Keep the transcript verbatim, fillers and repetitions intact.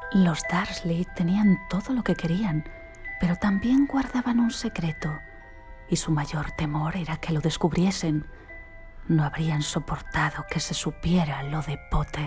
Los Dursley tenían todo lo que querían, pero también guardaban un secreto, y su mayor temor era que lo descubriesen. No habrían soportado que se supiera lo de Potter.